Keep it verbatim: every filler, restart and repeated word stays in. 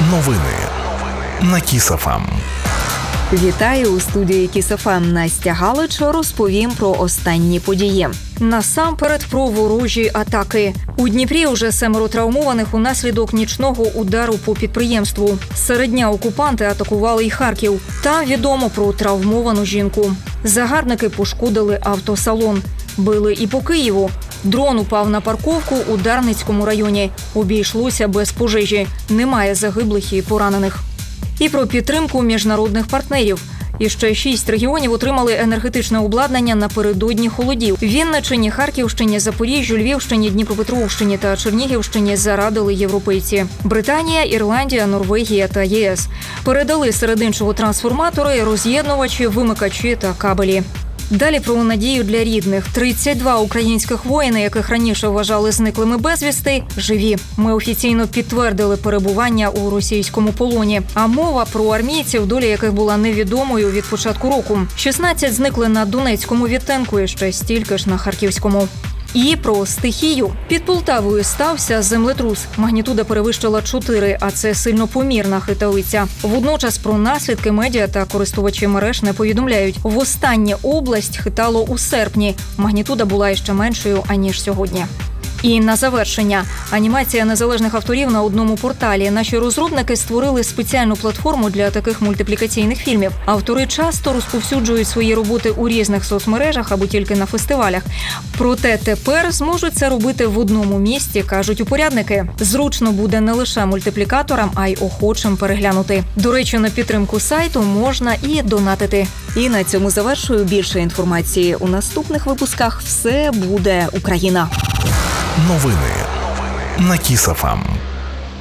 Новини на Кіс-ФМ. Вітаю у студії Кіс-ФМ. Настя Галич розповім про останні події. Насамперед про ворожі атаки. У Дніпрі уже семеро травмованих унаслідок нічного удару по підприємству. Серед дня окупанти атакували й Харків. Там відомо про травмовану жінку. Загарбники пошкодили автосалон. Били і по Києву. Дрон упав на парковку у Дарницькому районі. Обійшлося без пожежі. Немає загиблих і поранених. І про підтримку міжнародних партнерів. І ще шість регіонів отримали енергетичне обладнання напередодні холодів. Вінниччині, Харківщині, Запоріжжю, Львівщині, Дніпропетровщині та Чернігівщині зарадили європейці. Британія, Ірландія, Норвегія та ЄС. Передали серед іншого трансформатори, роз'єднувачі, вимикачі та кабелі. Далі про надію для рідних. тридцять два українських воїни, яких раніше вважали зниклими безвісти, живі. Ми офіційно підтвердили перебування у російському полоні. А мова про армійців, доля яких була невідомою від початку року. шістнадцять зникли на Донецькому відтинку і ще стільки ж на Харківському. І про стихію. Під Полтавою стався землетрус. Магнітуда перевищила чотири, а це сильно помірна хитавиця. Водночас про наслідки медіа та користувачі мереж не повідомляють. Востаннє область хитало у серпні. Магнітуда була іще меншою, аніж сьогодні. І на завершення. Анімація незалежних авторів на одному порталі. Наші розробники створили спеціальну платформу для таких мультиплікаційних фільмів. Автори часто розповсюджують свої роботи у різних соцмережах або тільки на фестивалях. Проте тепер зможуть це робити в одному місці, кажуть упорядники. Зручно буде не лише мультиплікаторам, а й охочим переглянути. До речі, на підтримку сайту можна і донатити. І на цьому завершую. Більше інформації у наступних випусках. Все буде Україна. Новини на Кіс-ФМ.